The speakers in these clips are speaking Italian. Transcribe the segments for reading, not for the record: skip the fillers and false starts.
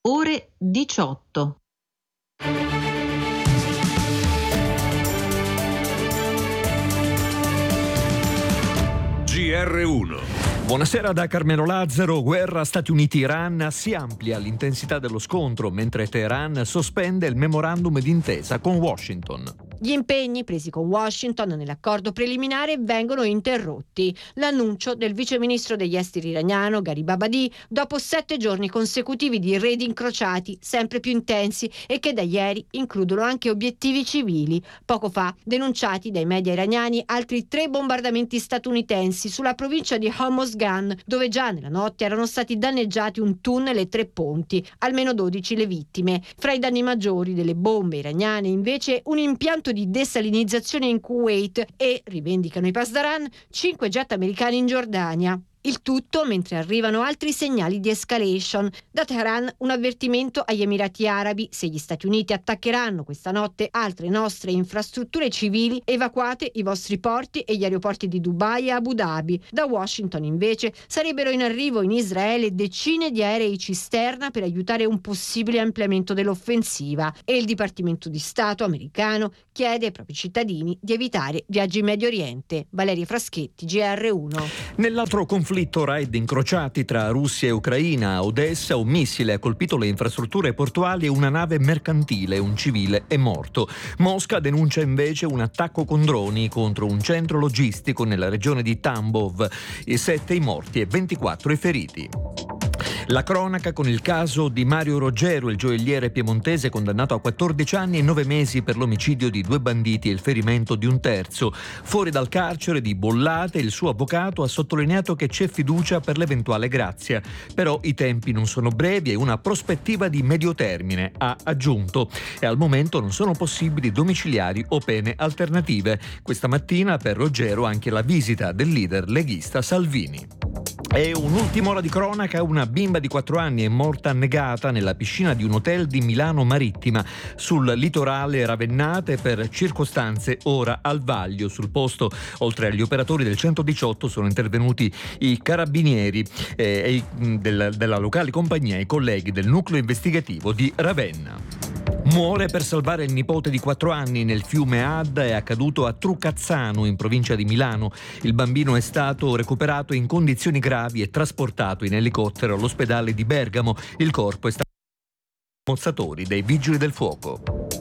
ore 18. GR1. Buonasera da Carmelo Lazzaro. Guerra Stati Uniti-Iran, si amplia l'intensità dello scontro mentre Teheran sospende il memorandum d'intesa con Washington. Gli impegni presi con Washington nell'accordo preliminare vengono interrotti. L'annuncio del viceministro degli esteri iraniano Gharib Abadi dopo 7 giorni consecutivi di raid incrociati sempre più intensi e che da ieri includono anche obiettivi civili. Poco fa, denunciati dai media iraniani, altri 3 bombardamenti statunitensi sulla provincia di Hormozgan, dove già nella notte erano stati danneggiati un tunnel e 3 ponti, almeno 12 le vittime. Fra i danni maggiori delle bombe iraniane invece un impianto di desalinizzazione in Kuwait e, rivendicano i Pasdaran, 5 jet americani in Giordania. Il tutto mentre arrivano altri segnali di escalation. Da Teheran un avvertimento agli Emirati Arabi: se gli Stati Uniti attaccheranno questa notte altre nostre infrastrutture civili, evacuate i vostri porti e gli aeroporti di Dubai e Abu Dhabi. Da Washington invece sarebbero in arrivo in Israele decine di aerei cisterna per aiutare un possibile ampliamento dell'offensiva, e il Dipartimento di Stato americano chiede ai propri cittadini di evitare viaggi in Medio Oriente. Valeria Fraschetti, GR1. Nell'altro conflitto, raid incrociati tra Russia e Ucraina. A Odessa un missile ha colpito le infrastrutture portuali e una nave mercantile. Un civile è morto. Mosca denuncia invece un attacco con droni contro un centro logistico nella regione di Tambov. 7 i morti e 24 i feriti. La cronaca con il caso di Mario Roggero, il gioielliere piemontese condannato a 14 anni e 9 mesi per l'omicidio di 2 banditi e il ferimento di un terzo. Fuori dal carcere di Bollate, il suo avvocato ha sottolineato che c'è fiducia per l'eventuale grazia. Però i tempi non sono brevi e una prospettiva di medio termine, ha aggiunto. E al momento non sono possibili domiciliari o pene alternative. Questa mattina per Roggero anche la visita del leader leghista Salvini. E un'ultima ora di cronaca: una bimba di 4 anni è morta annegata nella piscina di un hotel di Milano Marittima, sul litorale ravennate per circostanze ora al vaglio. Sul posto, oltre agli operatori del 118, sono intervenuti i carabinieri della locale compagnia e i colleghi del nucleo investigativo di Ravenna. Muore per salvare il nipote di 4 anni nel fiume Adda. È accaduto a Trucazzano, in provincia di Milano. Il bambino è stato recuperato in condizioni gravi e trasportato in elicottero all'ospedale di Bergamo. Il corpo è stato mozzatori dei vigili del fuoco.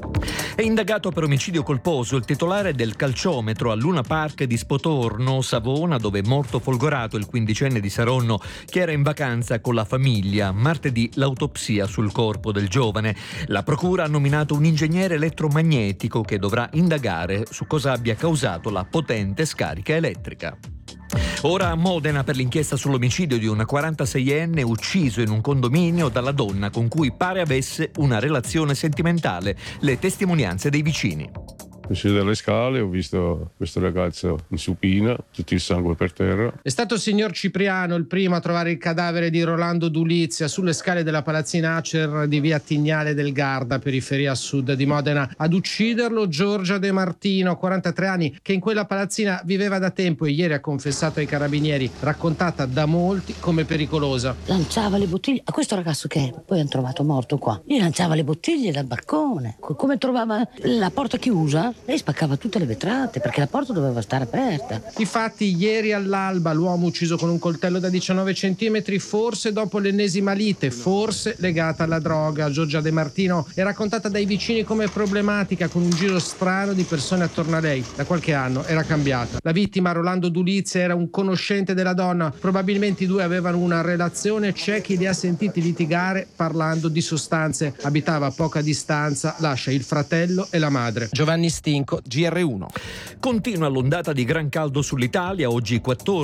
È indagato per omicidio colposo il titolare del calciometro al Luna Park di Spotorno, Savona, dove è morto folgorato il 15enne di Saronno che era in vacanza con la famiglia. Martedì l'autopsia sul corpo del giovane. La procura ha nominato un ingegnere elettromagnetico che dovrà indagare su cosa abbia causato la potente scarica elettrica. Ora a Modena per l'inchiesta sull'omicidio di un 46enne ucciso in un condominio dalla donna con cui pare avesse una relazione sentimentale. Le testimonianze dei vicini. Sceso dalle scale, ho visto questo ragazzo in supina, tutto il sangue per terra. È stato il signor Cipriano il primo a trovare il cadavere di Rolando Dulizia sulle scale della palazzina Acer di via Tignale del Garda, periferia sud di Modena. Ad ucciderlo Giorgia De Martino, 43 anni, che in quella palazzina viveva da tempo e ieri ha confessato ai carabinieri, raccontata da molti come pericolosa. Lanciava le bottiglie a questo ragazzo che poi hanno trovato morto qua. Gli lanciava le bottiglie dal balcone. Come trovava la porta chiusa, lei spaccava tutte le vetrate perché la porta doveva stare aperta. Infatti ieri all'alba l'uomo ucciso con un coltello da 19 centimetri, forse dopo l'ennesima lite, forse legata alla droga. Giorgia De Martino è raccontata dai vicini come problematica, con un giro strano di persone attorno a lei. Da qualche anno era cambiata. La vittima, Rolando Dulizia, era un conoscente della donna. Probabilmente i due avevano una relazione. C'è chi li ha sentiti litigare parlando di sostanze. Abitava a poca distanza, lascia il fratello e la madre. Giovanni Stinco, GR1. Continua l'ondata di gran caldo sull'Italia. Oggi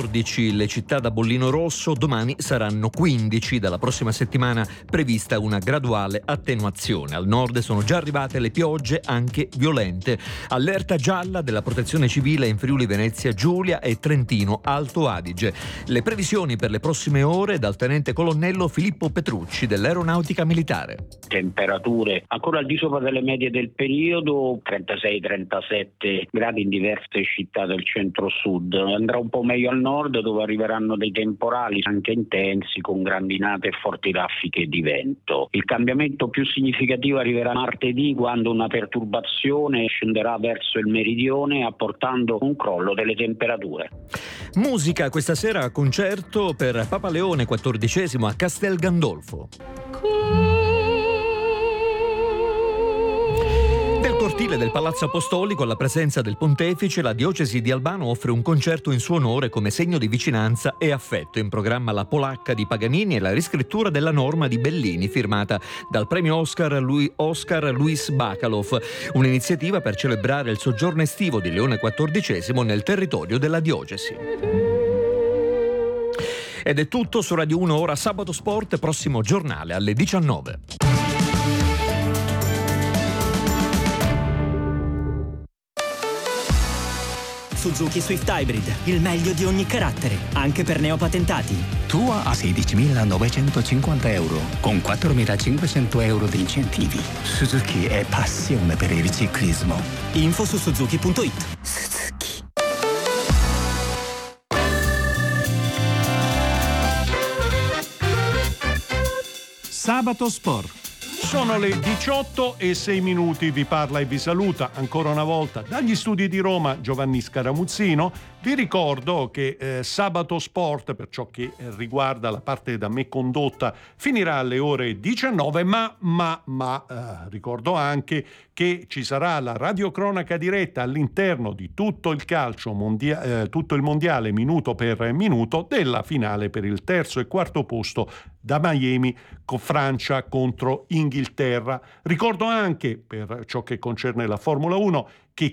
14 le città da bollino rosso, domani saranno 15. Dalla prossima settimana prevista una graduale attenuazione. Al nord sono già arrivate le piogge, anche violente. Allerta gialla della Protezione Civile in Friuli Venezia Giulia e Trentino Alto Adige. Le previsioni per le prossime ore dal tenente colonnello Filippo Petrucci dell'Aeronautica Militare. Temperature ancora al di sopra delle medie del periodo, 36-37 36-37 gradi in diverse città del centro-sud. Andrà un po' meglio al nord, dove arriveranno dei temporali anche intensi con grandinate e forti raffiche di vento. Il cambiamento più significativo arriverà martedì, quando una perturbazione scenderà verso il meridione, apportando un crollo delle temperature. Musica questa sera, concerto per Papa Leone XIV a Castel Gandolfo. Nel cortile del Palazzo Apostolico, alla presenza del pontefice, la diocesi di Albano offre un concerto in suo onore come segno di vicinanza e affetto. In programma la polacca di Paganini e la riscrittura della Norma di Bellini, firmata dal premio Oscar Luis Bacalov, un'iniziativa per celebrare il soggiorno estivo di Leone XIV nel territorio della diocesi. Ed è tutto su Radio 1, ora Sabato Sport, prossimo giornale alle 19. Suzuki Swift Hybrid, il meglio di ogni carattere, anche per neopatentati. Tua a 16.950 euro, con 4.500 euro di incentivi. Suzuki è passione per il ciclismo. Info su suzuki.it. Suzuki. Sabato Sport. Sono le 18:06, vi parla e vi saluta ancora una volta dagli studi di Roma Giovanni Scaramuzzino. Vi ricordo che Sabato Sport, per ciò che riguarda la parte da me condotta, finirà alle ore 19, ma ricordo anche che ci sarà la radiocronaca diretta all'interno di tutto il calcio tutto il mondiale minuto per minuto della finale per il terzo e quarto posto da Miami con Francia contro Inghilterra. Ricordo anche, per ciò che concerne la Formula 1,